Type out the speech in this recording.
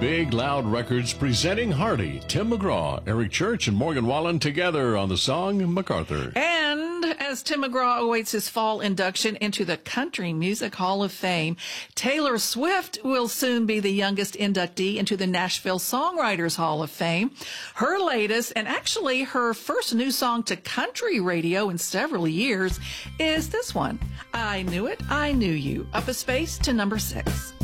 Big Loud Records presenting Hardy, Tim McGraw, Eric Church, and Morgan Wallen together on the song MacArthur. And as Tim McGraw awaits his fall induction into the Country Music Hall of Fame, Taylor Swift will soon be the youngest inductee into the Nashville Songwriters Hall of Fame. Her latest, and actually her first new song to country radio in several years, is this one, I Knew It, I Knew You, up a space to number 6.